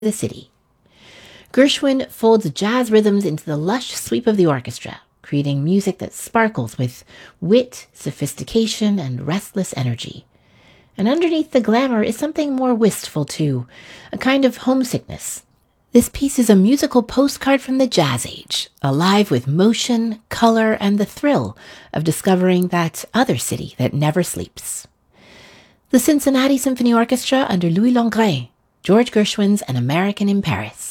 the city. Gershwin folds jazz rhythms into the lush sweep of the orchestra, creating music that sparkles with wit, sophistication, and restless energy. And underneath the glamour is something more wistful, too, a kind of homesickness. This piece is a musical postcard from the Jazz Age, alive with motion, color, and the thrill of discovering that other city that never sleeps. The Cincinnati Symphony Orchestra under Louis Landgré, George Gershwin's An American in Paris.